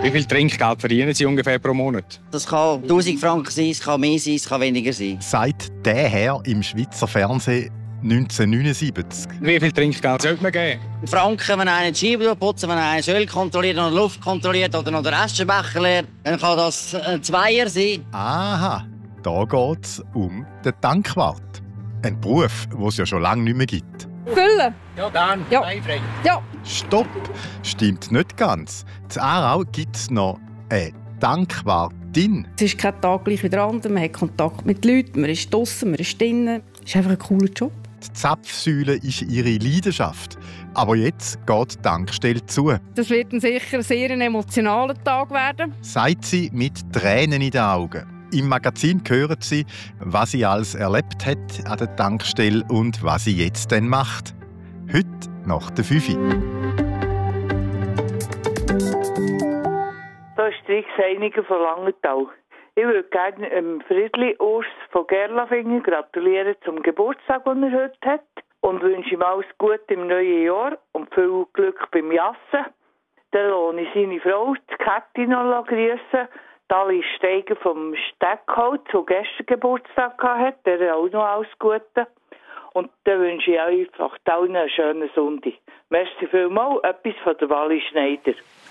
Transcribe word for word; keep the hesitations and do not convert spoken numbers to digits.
Wie viel Trinkgeld verdienen Sie ungefähr pro Monat? Das kann tausend Franken sein, es kann mehr sein, es kann weniger sein. Sagt der Herr im Schweizer Fernsehen neunzehnhundertneunundsiebzig. Wie viel Trinkgeld sollte man geben? Franken, wenn einer die Scheibe putzt, wenn einer das Öl kontrolliert oder Luft kontrolliert oder noch den Aschenbecher leert, dann kann das ein Zweier sein. Aha, da geht es um den Tankwart. Ein Beruf, den es ja schon lange nicht mehr gibt. Füllen? Ja, dann. Ja. Frei. Ja. Stopp! Stimmt nicht ganz. In Aarau gibt es noch eine Tankwartin. Es ist kein Tag gleich wie der andere. Man hat Kontakt mit Leuten, man ist draussen, man ist drinnen. Es ist einfach ein cooler Job. Die Zapfsäule ist ihre Leidenschaft. Aber jetzt geht die Tankstelle zu, Das wird ein sicher sehr ein emotionaler Tag werden. sagt sie mit Tränen in den Augen. Im Magazin hören Sie, was sie alles erlebt hat an der Tankstelle und was sie jetzt dann macht. Heute nach der fünf. Da ist Trix Heiniger von Langenthal. Ich würde gerne ähm, Friedli Urs von Gerlafingen gratulieren zum Geburtstag, den er heute hat. Und wünsche ihm alles Gute im neuen Jahr und viel Glück beim Jassen. Dann lohne ich seine Frau, die Käthi, noch grüßen. Die Alice Steiger vom Steckholz, die gestern Geburtstag hatte, der auch noch alles Gute. Und dann wünsche ich euch einfach allen einen schönen Sonntag. Merci vielmals, etwas von der Wally Schneider.